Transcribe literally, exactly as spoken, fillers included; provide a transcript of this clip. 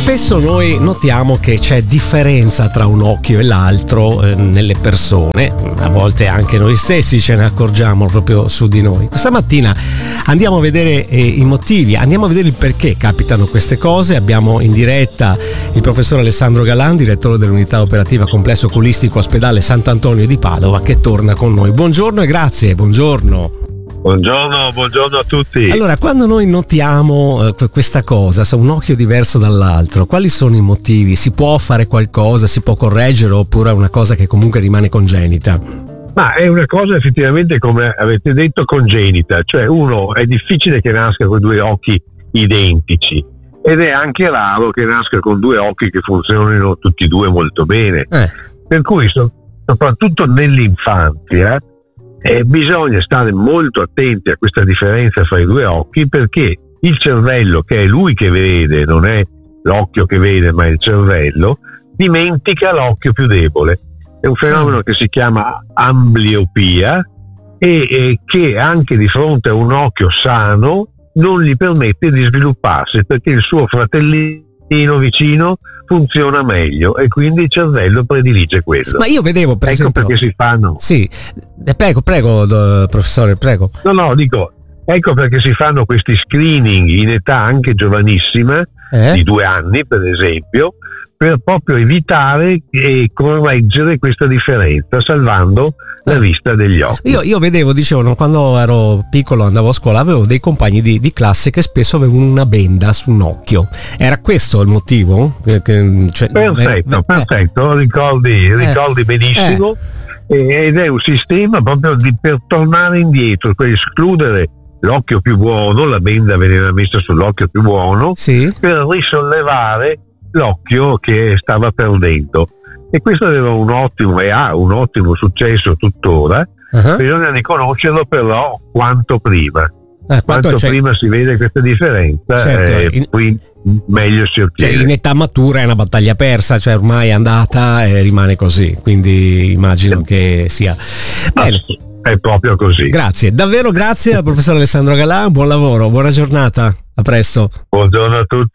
Spesso noi notiamo che c'è differenza tra un occhio e l'altro eh, nelle persone, a volte anche noi stessi ce ne accorgiamo proprio su di noi. Questa mattina andiamo a vedere eh, i motivi, andiamo a vedere il perché capitano queste cose. Abbiamo in diretta il professor Alessandro Galan, direttore dell'unità operativa complesso oculistico ospedale Sant'Antonio di Padova, che torna con noi. Buongiorno e grazie, buongiorno. Buongiorno, buongiorno a tutti. Allora, quando noi notiamo eh, questa cosa, se un occhio diverso dall'altro, quali sono i motivi? Si può fare qualcosa, si può correggere, oppure è una cosa che comunque rimane congenita? Ma è una cosa effettivamente, come avete detto, congenita, cioè uno è difficile che nasca con due occhi identici ed è anche raro che nasca con due occhi che funzionino tutti e due molto bene. Eh. Per cui so, soprattutto nell'infanzia Eh, bisogna stare molto attenti a questa differenza fra i due occhi, perché il cervello, che è lui che vede, non è l'occhio che vede ma è il cervello, dimentica l'occhio più debole. È un fenomeno che si chiama ambliopia e, e che anche di fronte a un occhio sano non gli permette di svilupparsi, perché il suo fratellino vicino funziona meglio e quindi il cervello predilige quello. Ma io vedevo, per ecco esempio, perché si fanno. Sì, prego, prego, do, professore, prego. No, no, dico, ecco perché si fanno questi screening in età anche giovanissima, eh? di due anni per esempio, per proprio evitare e correggere questa differenza, salvando la vista degli occhi. Io, io vedevo, dicevano, quando ero piccolo, andavo a scuola, avevo dei compagni di, di classe che spesso avevano una benda su un occhio. Era questo il motivo? Che, che, cioè, perfetto, eh, perfetto, ricordi, eh, ricordi benissimo, eh. ed è un sistema proprio di, per tornare indietro, per escludere l'occhio più buono, la benda veniva messa sull'occhio più buono, sì. per risollevare l'occhio che stava perdendo. E questo aveva un ottimo e ha un ottimo successo tuttora. Uh-huh. Bisogna riconoscerlo però quanto prima. Eh, quanto prima si vede questa differenza, certo, eh, in... poi meglio si ottiene. Cioè, in età matura è una battaglia persa, cioè ormai è andata e rimane così, quindi immagino eh. che sia bene. È proprio così. Grazie, davvero grazie al professor Alessandro Galan, buon lavoro, buona giornata, a presto. Buongiorno a tutti.